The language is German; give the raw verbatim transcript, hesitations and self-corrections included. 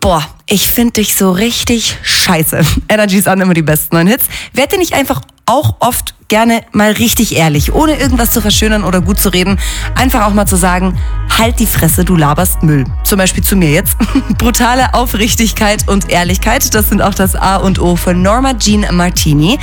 Boah, ich finde dich so richtig scheiße. Energy an, immer die besten neuen Hits. Werd dir nicht einfach auch oft gerne mal richtig ehrlich, ohne irgendwas zu verschönern oder gut zu reden. Einfach auch mal zu sagen, halt die Fresse, du laberst Müll. Zum Beispiel zu mir jetzt. Brutale Aufrichtigkeit und Ehrlichkeit, das sind auch das A und O von Norma Jean Martini.